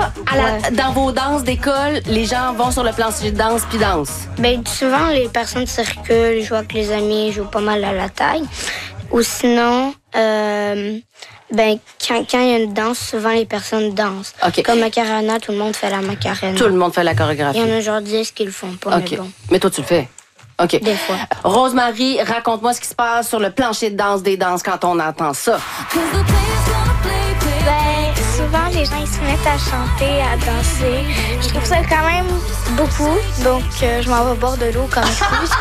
Dans vos danses d'école, les gens vont sur le plancher de danse puis dansent. Ben, souvent, les personnes circulent, jouent avec les amis, jouent pas mal à la taille. Ou sinon, ben, quand il y a une danse, souvent les personnes dansent. OK. Comme Macarena, tout le monde fait la Macarena. Tout le monde fait la Il chorégraphie. y en a genre 10 qui le font pas, OK. mais bon. Mais toi, tu le fais. OK. Des fois. Rosemary, raconte-moi ce qui se passe sur le plancher de danse des danses quand on entend ça. Ben, souvent, les gens, ils se mettent à chanter, à danser. Je trouve ça quand même beaucoup. Donc, je m'en vais boire de l'eau comme excuse.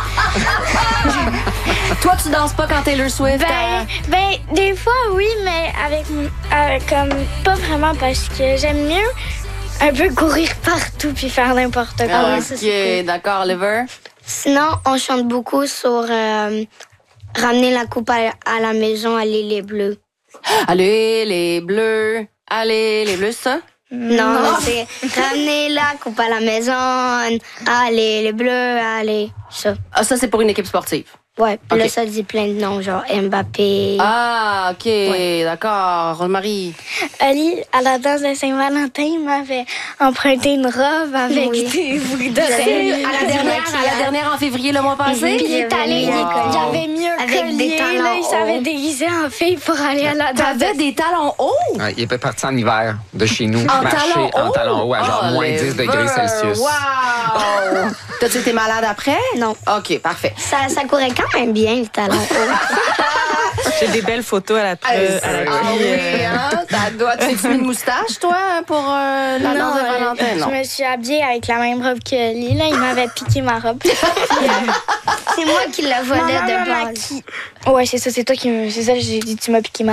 Toi, tu danses pas quand Taylor Swift? Ben, des fois, oui, mais comme pas vraiment parce que j'aime mieux un peu courir partout puis faire n'importe quoi. Ah, Ça, OK, c'est cool. d'accord, Oliver. Sinon, on chante beaucoup sur ramener la coupe à la maison, aller les bleus. Allez, les bleus. Allez, les bleus, ça? Non, c'est ramener la coupe à la maison, allez les bleus, allez. Ça. Ah, ça, c'est pour une équipe sportive. Ouais, puis OK. là, ça dit plein de noms, genre Mbappé. Ah, OK, d'accord. Rosemary. Ali, à la danse de Saint-Valentin, m'avait emprunté une robe avec des boucles d'oreilles. À la dernière en février le mois passé? Puis il est allé, Wow. j'avais mis un Avec des collier, talons là, il s'avait hauts. déguisé en fille pour aller à la danse. T'avais des talons hauts? Ouais, il est parti en hiver de chez nous, En marcher talons en hauts? talons hauts à genre moins 10 degrés Celsius. Wow! T'as-tu été malade après? Non. OK, parfait. Ça courait quand même bien, le talent haut. J'ai des belles photos à la Ah pluie. oui, hein? T'as-tu mis une moustache, toi, pour la danse de Valentin? Je Non. me suis habillée avec la même robe que lui. Là, il m'avait piqué ma robe. C'est moi qui la volais Maman de m'a base. Ouais, c'est ça, c'est toi qui me... C'est ça, j'ai dit, tu m'as piqué ma